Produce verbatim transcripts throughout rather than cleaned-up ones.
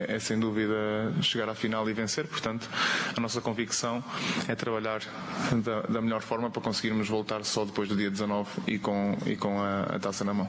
É sem dúvida chegar à final e vencer, portanto a nossa convicção é trabalhar da, da melhor forma para conseguirmos voltar só depois do dia dezanove e com, e com a, a taça na mão.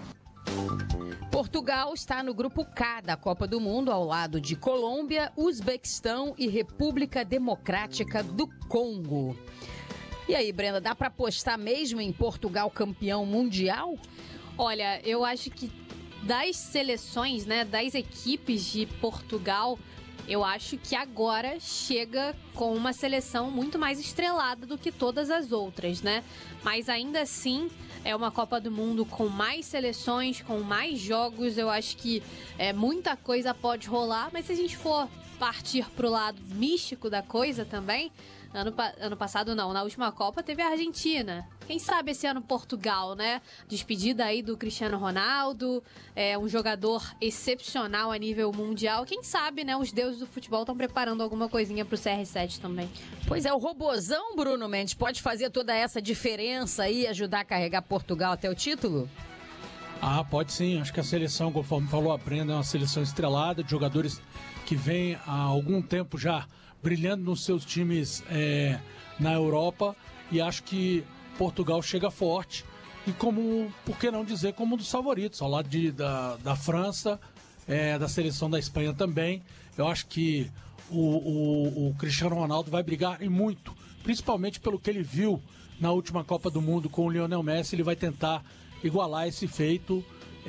Portugal está no grupo K da Copa do Mundo, ao lado de Colômbia, Uzbequistão e República Democrática do Congo. E aí, Brenda, dá para apostar mesmo em Portugal campeão mundial? Olha, eu acho que das seleções, né, das equipes de Portugal, eu acho que agora chega com uma seleção muito mais estrelada do que todas as outras, né? Mas ainda assim é uma Copa do Mundo com mais seleções, com mais jogos. Eu acho que é, muita coisa pode rolar, mas se a gente for partir pro lado místico da coisa também, ano, ano passado não, na última Copa teve a Argentina. Quem sabe esse ano Portugal, né? Despedida aí do Cristiano Ronaldo, é um jogador excepcional a nível mundial. Quem sabe, né? Os deuses do futebol estão preparando alguma coisinha pro C R sete também. Pois é, o robozão, Bruno Mendes, pode fazer toda essa diferença aí e ajudar a carregar Portugal até o título? Ah, pode sim. Acho que a seleção, conforme falou a Brenda, é uma seleção estrelada de jogadores que vem há algum tempo já brilhando nos seus times é, na Europa, e acho que Portugal chega forte e, como, por que não dizer, como um dos favoritos, ao lado de, da, da França, é, da seleção da Espanha também. Eu acho que o, o, o Cristiano Ronaldo vai brigar e muito, principalmente pelo que ele viu na última Copa do Mundo com o Lionel Messi. Ele vai tentar igualar esse feito,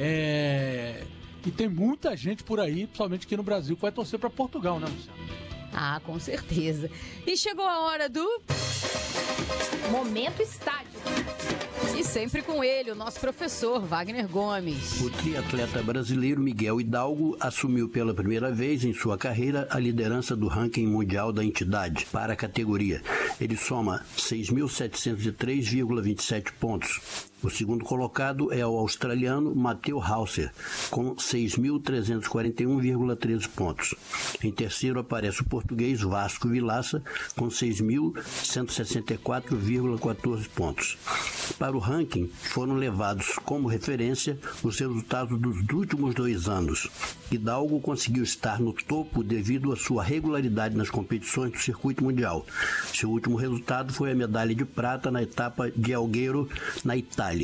é, e tem muita gente por aí, principalmente aqui no Brasil, que vai torcer para Portugal, né, Luciano? Ah, com certeza. E chegou a hora do Momento Estádio. E sempre com ele, o nosso professor Wagner Gomes. O triatleta brasileiro Miguel Hidalgo assumiu pela primeira vez em sua carreira a liderança do ranking mundial da entidade para a categoria. Ele soma seis mil setecentos e três vírgula vinte e sete pontos. O segundo colocado é o australiano Matteo Hauser, com seis mil trezentos e quarenta e um vírgula treze pontos. Em terceiro aparece o português Vasco Vilaça, com seis mil cento e sessenta e quatro vírgula quatorze pontos. Para o ranking, foram levados como referência os resultados dos últimos dois anos. Hidalgo conseguiu estar no topo devido à sua regularidade nas competições do circuito mundial. Seu último resultado foi a medalha de prata na etapa de Alghero, na Itália.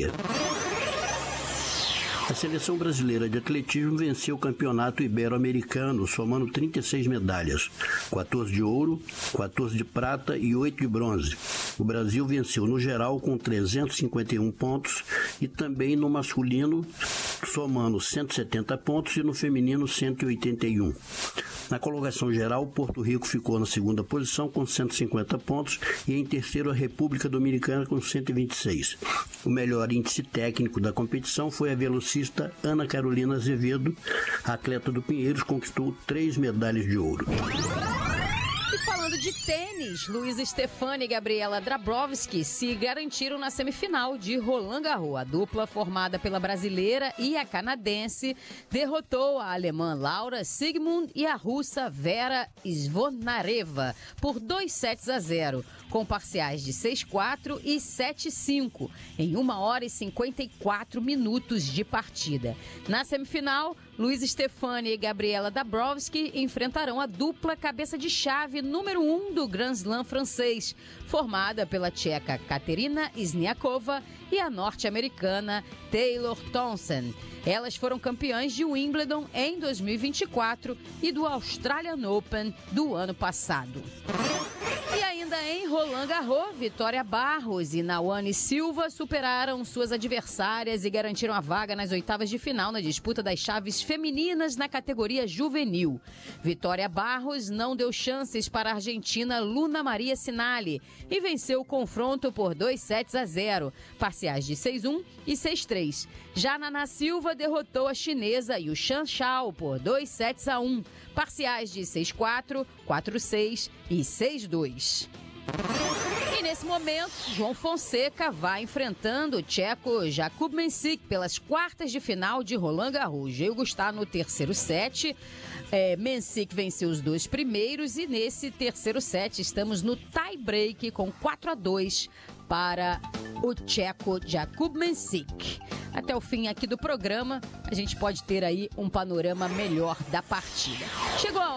A seleção brasileira de atletismo venceu o campeonato ibero-americano, somando trinta e seis medalhas, quatorze de ouro, quatorze de prata e oito de bronze. O Brasil venceu no geral com trezentos e cinquenta e um pontos e também no masculino, somando cento e setenta pontos, e no feminino cento e oitenta e um. Na colocação geral, Porto Rico ficou na segunda posição com cento e cinquenta pontos e em terceiro a República Dominicana com cento e vinte e seis. O melhor índice técnico da competição foi a velocista Ana Carolina Azevedo. A atleta do Pinheiros conquistou três medalhas de ouro. E falando de tênis, Luiz Stefani e Gabriela Dabrowski se garantiram na semifinal de Roland Garros. A dupla, formada pela brasileira e a canadense, derrotou a alemã Laura Siegemund e a russa Vera Zvonareva por dois sets a zero, com parciais de seis a quatro e sete a cinco, em uma hora e cinquenta e quatro minutos de partida. Na semifinal, Luiz Stefani e Gabriela Dabrowski enfrentarão a dupla cabeça de chave número um do Grand Slam francês, formada pela tcheca Katerina Sniakova e a norte-americana Taylor Townsend. Elas foram campeãs de Wimbledon em dois mil e vinte e quatro e do Australian Open do ano passado. E ainda em Roland Garros, Vitória Barros e Naoane Silva superaram suas adversárias e garantiram a vaga nas oitavas de final na disputa das chaves femininas na categoria juvenil. Vitória Barros não deu chances para a argentina Luna Maria Sinali e venceu o confronto por dois sets a zero, parciais de seis a um e seis a três. Já Naná Silva derrotou a chinesa Yushan Shao por dois sets a um, parciais de seis a quatro, quatro a seis e seis a dois. E nesse momento, João Fonseca vai enfrentando o tcheco Jakub Mensik pelas quartas de final de Roland Garros. O jogo está no terceiro set. É, Mensik venceu os dois primeiros e nesse terceiro set estamos no tie-break com quatro a dois para o tcheco Jakub Mensik. Até o fim aqui do programa, a gente pode ter aí um panorama melhor da partida. Chegou a hora